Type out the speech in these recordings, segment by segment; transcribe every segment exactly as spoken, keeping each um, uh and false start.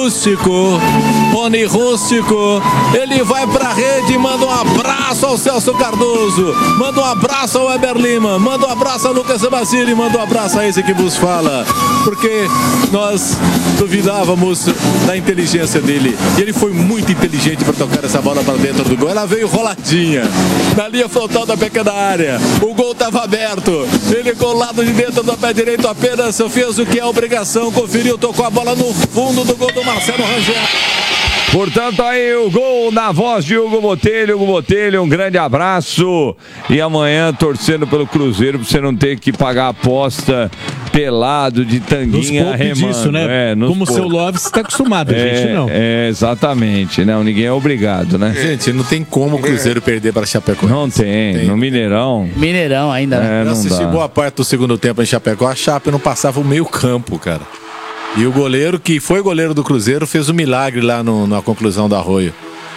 Rústico. Rony Rústico, ele vai pra rede, manda um abraço ao Celso Cardoso, manda um abraço ao Weber Lima, manda um abraço ao Lucas Basile, manda um abraço a esse que vos fala, porque nós duvidávamos da inteligência dele, e ele foi muito inteligente para tocar essa bola para dentro do gol. Ela veio roladinha na linha frontal da pequena área, o gol estava aberto, ele com o lado de dentro do pé direito apenas fez o que é obrigação, conferiu, tocou a bola no fundo do gol do Marcelo Rangel. Portanto, aí o gol na voz de Hugo Botelho. Hugo Botelho, um grande abraço. E amanhã torcendo pelo Cruzeiro para você não ter que pagar a aposta pelado de tanguinha remando. Disso, né? É, como o seu Love está acostumado, a é, gente não. É, exatamente. Não, ninguém é obrigado, né? Gente, não tem como o Cruzeiro perder para Chapecoense. Não tem, tem. No Mineirão. Mineirão ainda, né? É, Eu não assisti dá. boa parte do segundo tempo em Chapecó, a Chape não passava o meio campo, cara. E o goleiro, que foi goleiro do Cruzeiro, fez um milagre lá no, na conclusão do Arroio.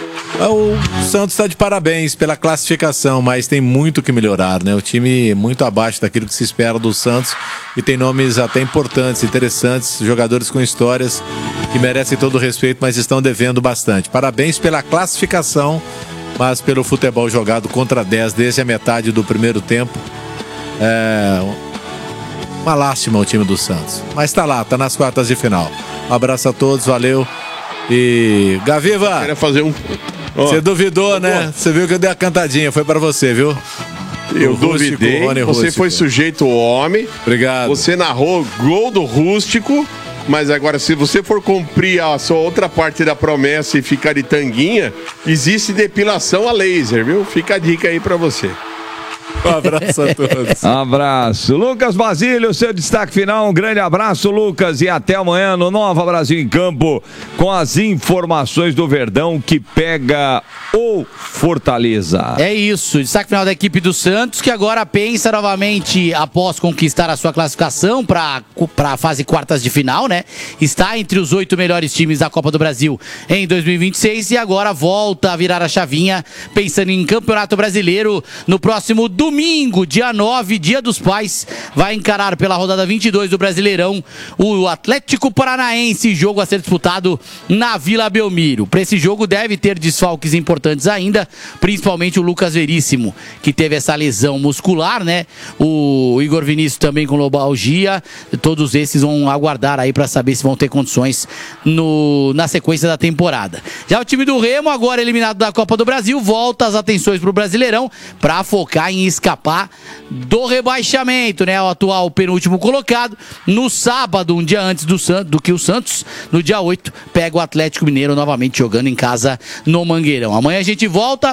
O Santos está de parabéns pela classificação, mas tem muito que melhorar, né? O time é muito abaixo daquilo que se espera do Santos e tem nomes até importantes, interessantes, jogadores com histórias que merecem todo o respeito, mas estão devendo bastante. Parabéns pela classificação, mas pelo futebol jogado contra dez desde a metade do primeiro tempo. É... Uma lástima o time do Santos. Mas tá lá, tá nas quartas de final. Um abraço a todos, valeu. E... Gaviva! Queria fazer um... Você oh. duvidou, né? Você viu que eu dei a cantadinha, foi pra você, viu? Eu duvidei, você Rústico. Foi sujeito ao homem. Obrigado. Você narrou gol do Rústico, mas agora se você for cumprir a sua outra parte da promessa e ficar de tanguinha, existe depilação a laser, viu? Fica a dica aí pra você. Um abraço a todos. Abraço. Lucas Basílio, seu destaque final. Um grande abraço, Lucas. E até amanhã no Nova Brasil em Campo com as informações do Verdão que pega o Fortaleza. É isso. Destaque final da equipe do Santos, que agora pensa novamente após conquistar a sua classificação para a fase quartas de final, né? Está entre os oito melhores times da Copa do Brasil em dois mil e vinte e seis e agora volta a virar a chavinha pensando em Campeonato Brasileiro no próximo domingo, dia nove, Dia dos Pais, vai encarar pela rodada vinte e dois do Brasileirão o Atlético Paranaense, jogo a ser disputado na Vila Belmiro. Para esse jogo deve ter desfalques importantes ainda, principalmente o Lucas Veríssimo, que teve essa lesão muscular, né? O Igor Vinícius também com lombalgia. Todos esses vão aguardar aí para saber se vão ter condições no, na sequência da temporada. Já o time do Remo, agora eliminado da Copa do Brasil, volta as atenções para o Brasileirão para focar em escapar do rebaixamento, né? O atual penúltimo colocado. No sábado, um dia antes do, San... do que o Santos, no dia oito, pega o Atlético Mineiro novamente jogando em casa no Mangueirão. Amanhã a gente volta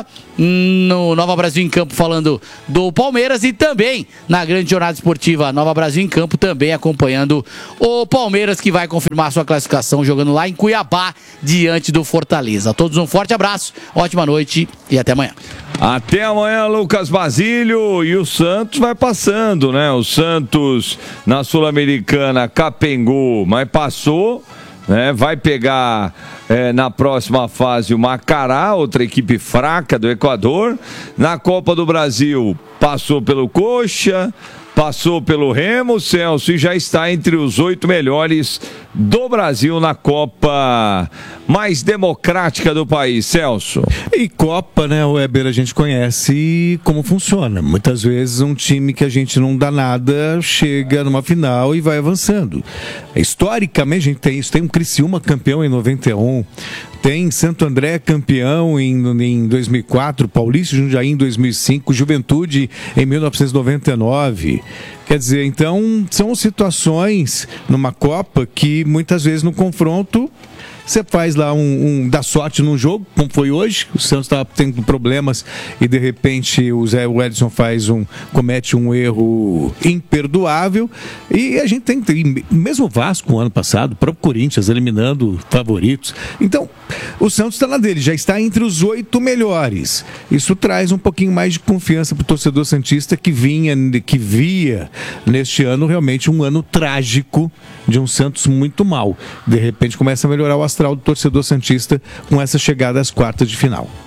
no Nova Brasil em Campo falando do Palmeiras e também na grande jornada esportiva Nova Brasil em Campo, também acompanhando o Palmeiras, que vai confirmar sua classificação jogando lá em Cuiabá diante do Fortaleza. A todos um forte abraço, ótima noite e até amanhã. Até amanhã, Lucas Basílio. E o Santos vai passando, né? O Santos na Sul-Americana capengou, mas passou, né? Vai pegar é, na próxima fase o Macará, outra equipe fraca do Equador. Na Copa do Brasil passou pelo Coxa, passou pelo Remo, Celso, e já está entre os oito melhores do Brasil na Copa mais democrática do país, Celso. E Copa, né, Weber, a gente conhece como funciona. Muitas vezes um time que a gente não dá nada chega numa final e vai avançando. Historicamente a gente tem isso, tem um Criciúma campeão em noventa e um, tem Santo André campeão em, em dois mil e quatro, Paulista e Jundiaí em dois mil e cinco, Juventude em mil novecentos e noventa e nove. Quer dizer, então são situações numa Copa que muitas vezes no confronto você faz lá um, um dá sorte num jogo, como foi hoje, o Santos estava tendo problemas e de repente o Zé Wellison faz um, comete um erro imperdoável e a gente tem, tem mesmo o Vasco ano passado, o próprio Corinthians eliminando favoritos. Então, o Santos está na dele, já está entre os oito melhores. Isso traz um pouquinho mais de confiança para o torcedor santista que vinha, que via neste ano realmente um ano trágico de um Santos muito mal. De repente começa a melhorar o astral do torcedor santista com essa chegada às quartas de final.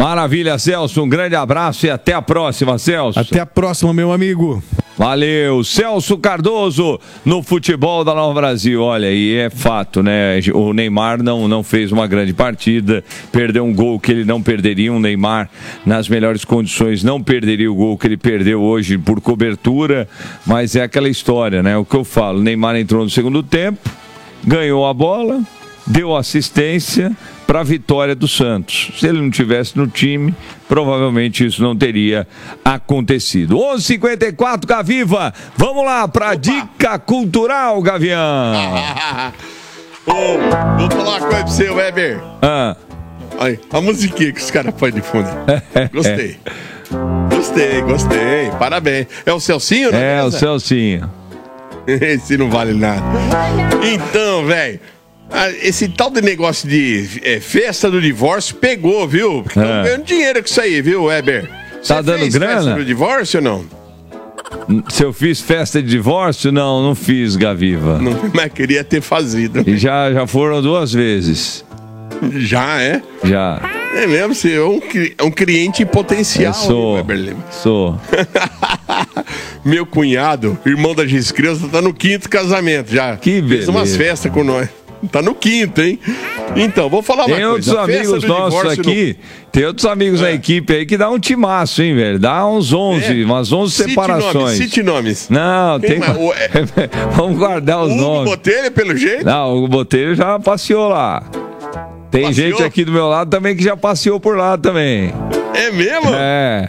Maravilha, Celso. Um grande abraço e até a próxima, Celso. Até a próxima, meu amigo. Valeu, Celso Cardoso no futebol da Nova Brasil. Olha, e é fato, né? O Neymar não, não fez uma grande partida, perdeu um gol que ele não perderia. Um Neymar nas melhores condições não perderia o gol que ele perdeu hoje por cobertura, mas é aquela história, né? O que eu falo, o Neymar entrou no segundo tempo, ganhou a bola, deu assistência para a vitória do Santos. Se ele não tivesse no time, provavelmente isso não teria acontecido. onze e cinquenta e quatro, Gaviva. Vamos lá para a dica cultural, Gavião. Ô, vou falar uma coisa pra você, Weber. Ah. Aí, a musiquinha que os caras põem de fundo. Gostei. Gostei, gostei. Parabéns. É o Celcinho, né? É, o Celcinho. Esse não vale nada. Então, velho, esse tal de negócio de é, festa do divórcio pegou, viu? Porque estão É. ganhando dinheiro com isso aí, viu, Weber? Você Tá dando fez grana? festa do divórcio ou não? Se eu fiz festa de divórcio, não, não fiz, Gaviva. Não, mas queria ter fazido. E já, já foram duas vezes. Já, é? Já. É mesmo, você é um, cli- é um cliente em potencial, Eu sou. Weber Lima. Sou. Meu cunhado, irmão da Giz Criança, tá no quinto casamento já. Que Fez beleza. umas festas com nós. Tá no quinto, hein? Então, vou falar uma Tem coisa. outros a festa amigos do nossos divórcio aqui, tem outros amigos É. na equipe aí que dá um timaço, hein, velho? Dá uns onze, É. umas onze Cite separações. nomes, cite nomes. Não, Quem tem. mais? O- é- Vamos guardar os Hugo nomes. Botelho, pelo jeito? Não, o Botelho já passeou lá. Tem Passeou? gente aqui do meu lado também que já passeou por lá também. É mesmo? É.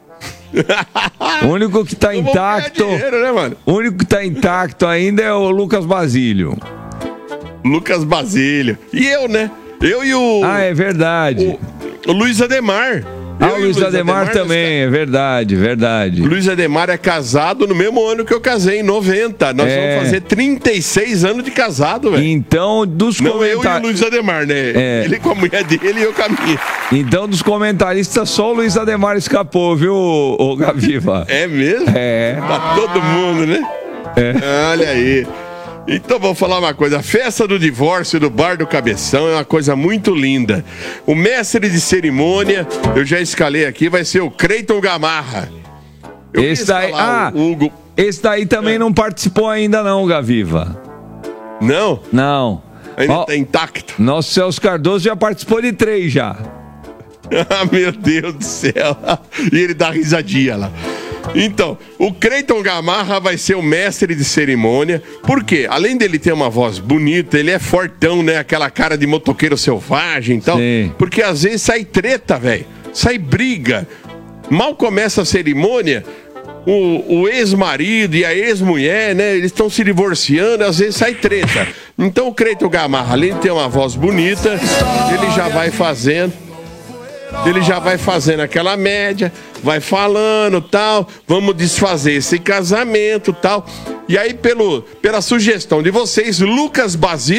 O único que tá Então vamos ganhar intacto. dinheiro, né, mano? O único que tá intacto ainda é o Lucas Basílio. Lucas Basílio. E eu, né? Eu e o. Ah, é verdade. O, o Luiz Ademar. Ah, Eu o e Luiz Ademar também, é verdade, verdade. O Luiz Ademar é casado no mesmo ano que eu casei, em noventa. Nós É. vamos fazer trinta e seis anos de casado, velho. Então, dos Não, eu e o comentários. Luiz Ademar, né? É. Ele com a mulher dele e eu com a minha. Então, dos comentaristas, só o Luiz Ademar escapou, viu, ô Gaviva? É mesmo? É. Tá todo mundo, né? É. Olha aí. Então vou falar uma coisa, a festa do divórcio do Bar do Cabeção é uma coisa muito linda. O mestre de cerimônia, eu já escalei aqui, vai ser o Creiton Gamarra. Eu Esse quis daí, falar ah, o Hugo. esse daí também não participou ainda não, Gaviva. Não? Não. Ainda Ó, tá intacto. nosso Celso Cardoso já participou de três já. Ah, meu Deus do céu. E ele dá risadinha lá. Então, o Creiton Gamarra vai ser o mestre de cerimônia. Por quê? Além dele ter uma voz bonita, ele é fortão, né? Aquela cara de motoqueiro selvagem e tal. Sim. Porque às vezes sai treta, velho. Sai briga. Mal começa a cerimônia, o, o ex-marido e a ex-mulher, né? Eles estão se divorciando, às vezes sai treta. Então o Creiton Gamarra, além de ter uma voz bonita, ele já vai fazendo. Ele já vai fazendo aquela média, vai falando tal, vamos desfazer esse casamento tal. E aí, pelo, pela sugestão de vocês, Lucas Basílio